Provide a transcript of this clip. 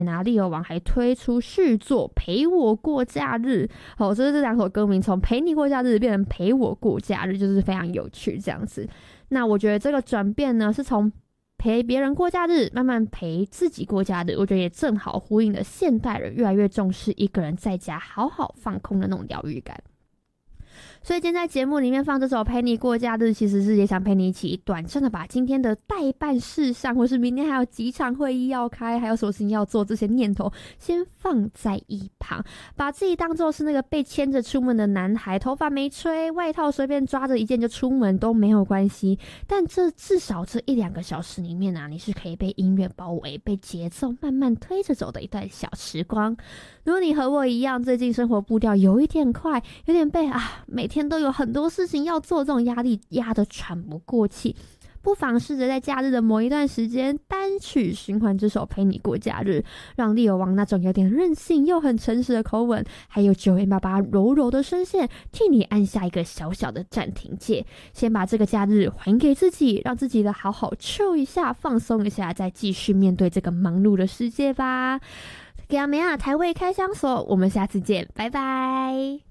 利友王还推出续作《陪我过假日》这是这两首歌名从陪你过假日变成陪我过假日，就是非常有趣这样子。那我觉得这个转变呢，是从陪别人过假日慢慢陪自己过假日，我觉得也正好呼应了现代人越来越重视一个人在家好好放空的那种疗愈感。所以今天在节目里面放这首陪你过假日，其实是也想陪你一起短暂的把今天的待办事项，或是明天还有几场会议要开，还有什么事情要做，这些念头先放在一旁，把自己当作是那个被牵着出门的男孩，头发没吹，外套随便抓着一件就出门都没有关系。但至少这1-2个小时里面你是可以被音乐包围，被节奏慢慢推着走的一段小时光。如果你和我一样，最近生活步调有一点快，有点被每天都有很多事情要做，这种压力压得喘不过气，不妨试着在假日的某一段时间单曲循环这首陪你过假日，让利友王那种有点任性又很诚实的口吻，还有9M88柔柔的声线，替你按下一个小小的暂停键，先把这个假日还给自己，让自己的好好 chill 一下，放松一下，再继续面对这个忙碌的世界吧。给阿梅亚台味开箱所，我们下次见，拜拜。